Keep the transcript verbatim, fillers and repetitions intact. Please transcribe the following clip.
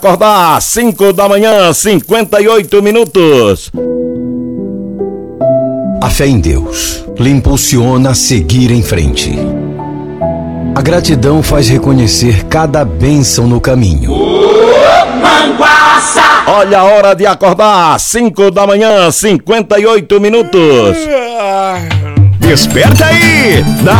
Acordar, cinco da manhã, cinquenta e oito minutos. A fé em Deus lhe impulsiona a seguir em frente. A gratidão faz reconhecer cada bênção no caminho. Manguaça! Olha a hora de acordar, cinco da manhã, cinquenta e oito minutos. Desperta aí! Dá